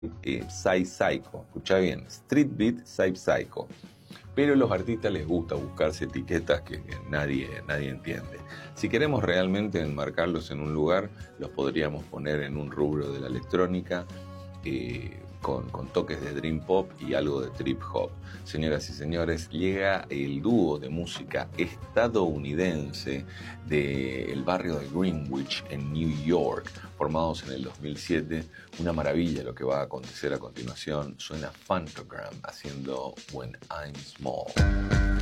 Psy Psycho. Escuchá bien, Street Beat Psy Psycho. Pero a los artistas les gusta buscarse etiquetas que nadie entiende. Si queremos realmente enmarcarlos en un lugar, los podríamos poner en un rubro de la electrónica, con toques de dream pop y algo de trip hop. Señoras y señores, llega el dúo de música estadounidense del barrio de Greenwich en New York, formados en el 2007. Una maravilla lo que va a acontecer a continuación. Suena Phantogram haciendo When I'm Small.